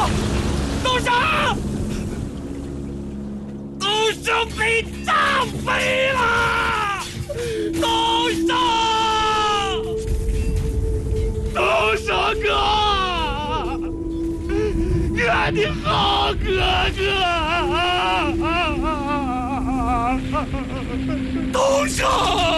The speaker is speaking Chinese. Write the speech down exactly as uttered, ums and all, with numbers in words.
东升，东升被炸飞了！东升，东升哥，哥你好，哥哥，东升。